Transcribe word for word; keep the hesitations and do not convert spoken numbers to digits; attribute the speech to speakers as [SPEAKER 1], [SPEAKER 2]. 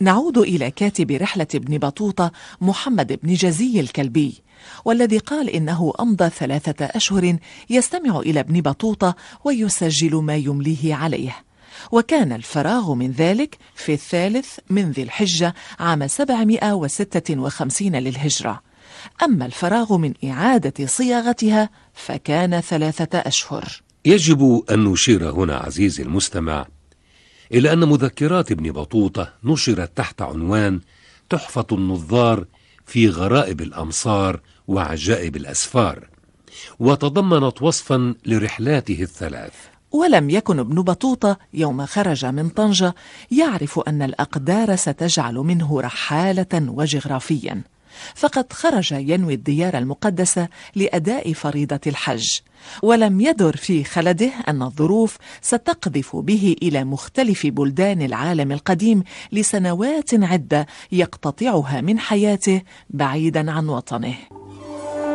[SPEAKER 1] نعود إلى كاتب رحلة ابن بطوطة محمد بن جزي الكلبي، والذي قال إنه أمضى ثلاثة أشهر يستمع إلى ابن بطوطة ويسجل ما يمليه عليه، وكان الفراغ من ذلك في الثالث من ذي الحجة عام سبعمائة وستة وخمسين للهجرة. أما الفراغ من إعادة صياغتها فكان ثلاثة أشهر.
[SPEAKER 2] يجب أن نشير هنا عزيزي المستمع إلى أن مذكرات ابن بطوطة نشرت تحت عنوان تحفة النظار في غرائب الأمصار وعجائب الأسفار، وتضمنت وصفا لرحلاته الثلاث.
[SPEAKER 1] ولم يكن ابن بطوطة يوم خرج من طنجة يعرف أن الأقدار ستجعل منه رحالة وجغرافيا، فقد خرج ينوي الديار المقدسة لأداء فريضة الحج، ولم يدر في خلده أن الظروف ستقذف به إلى مختلف بلدان العالم القديم لسنوات عدة يقتطعها من حياته بعيدا عن وطنه.